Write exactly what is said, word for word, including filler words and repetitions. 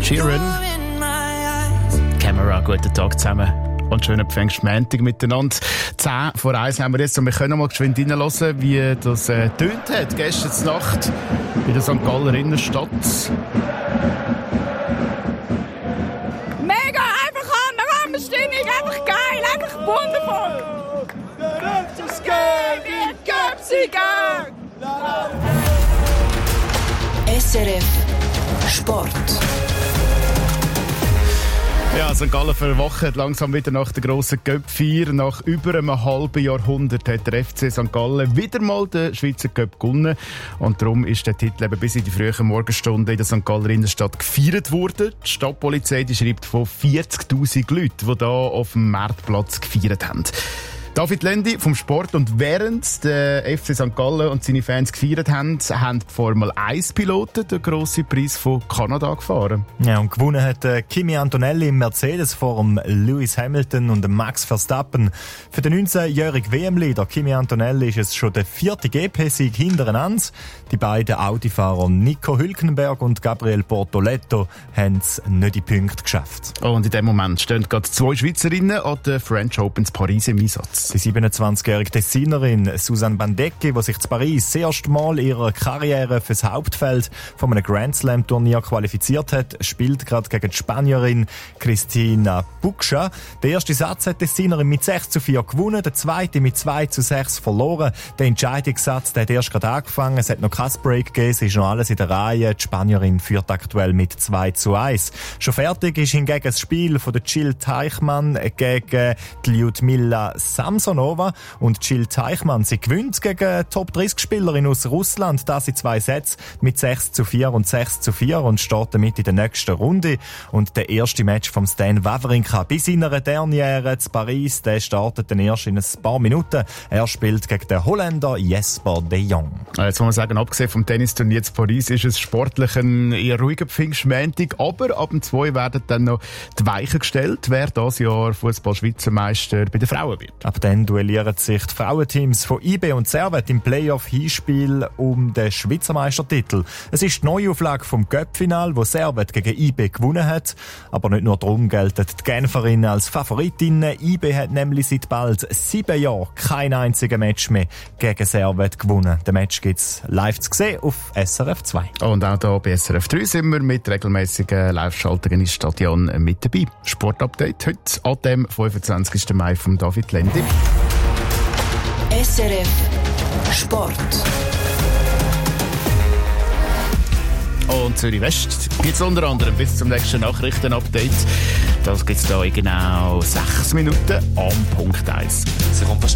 Sheeran. Camera, guten Tag zusammen. Und schönen Pfingstmontag miteinander. zehn vor eins haben wir jetzt und wir können mal geschwind reinhören, wie das äh, tönt hat gestern Nacht in der Sankt Galler Innenstadt. Mega, einfach an, Stimmung, einfach geil, einfach wundervoll. Das geht, wir geben sie gern. S R F Sport. Ja, Sankt Gallen verwacht langsam wieder nach der grossen Cup-Feier. Nach über einem halben Jahrhundert hat der F C Sankt Gallen wieder mal den Schweizer Cup gewonnen. Und darum ist der Titel eben bis in die frühen Morgenstunden in der Sankt Galler Innenstadt gefeiert worden. Die Stadtpolizei die schreibt von vierzigtausend Leuten, die hier auf dem Marktplatz gefeiert haben. David Lendi vom Sport. Und während der F C Sankt Gallen und seine Fans gefeiert haben, haben die Formel eins Piloten den grossen Preis von Kanada gefahren. Ja, und gewonnen hat Kimi Antonelli im Mercedes vor dem Lewis Hamilton und dem Max Verstappen. Für den neunzehnjährigen W M-Leader Kimi Antonelli ist es schon der vierte G P-Sieg hintereinander. Die beiden Audi-Fahrer Nico Hülkenberg und Gabriel Bortoletto haben es nicht in die Punkte geschafft. Und in dem Moment stehen gerade zwei Schweizerinnen an der French Open in Paris im Einsatz. Die siebenundzwanzigjährige Tessinerin Susanne Bandecchi, die sich in Paris das erste Mal ihrer Karriere fürs Hauptfeld von einem Grand Slam Turnier qualifiziert hat, spielt gerade gegen die Spanierin Cristina Buccia. Der erste Satz hat die Tessinerin mit sechs zu vier gewonnen, der zweite mit zwei zu sechs verloren. Der Entscheidungssatz der hat erst gerade angefangen, es hat noch kein Break gegeben, es ist noch alles in der Reihe. Die Spanierin führt aktuell mit zwei zu eins. Schon fertig ist hingegen das Spiel von der Jill Teichmann gegen die Lyudmila Samsonova. Und Jill Teichmann, sie gewinnt gegen Top dreißig Spielerin aus Russland, das in zwei Sätzen mit sechs zu vier und sechs zu vier und steht damit in der nächsten Runde. Und der erste Match vom Stan Wawrinka bis seiner Derniere zu Paris, der startet dann erst in ein paar Minuten. Er spielt gegen den Holländer Jesper de Jong. Jetzt muss man sagen, abgesehen vom Tennisturnier in Paris ist es sportlich ein eher ruhiger Pfingstmontag, aber ab dem zwei werden dann noch die Weichen gestellt, wer dieses Jahr Fußball-Schweizermeister bei den Frauen wird. Ab dann duellieren sich die Frauenteams von I B und Servet im Playoff-Hinspiel um den Schweizer Meistertitel. Es ist die Neuauflage vom Cup-Final, wo Servet gegen I B gewonnen hat. Aber nicht nur darum gelten die Genferinnen als Favoritinnen. I B hat nämlich seit bald sieben Jahren kein einziges Match mehr gegen Servet gewonnen. Den Match gibt es live zu sehen auf S R F zwei. Und auch hier bei S R F drei sind wir mit regelmäßigen Live-Schaltungen ins Stadion mit dabei. Sportupdate heute an dem fünfundzwanzigsten Mai von David Lendi. S R F Sport. Und Zürich West gibt es unter anderem bis zum nächsten Nachrichtenupdate. Das gibt es hier in genau sechs Minuten am Punkt eins. Sie kommt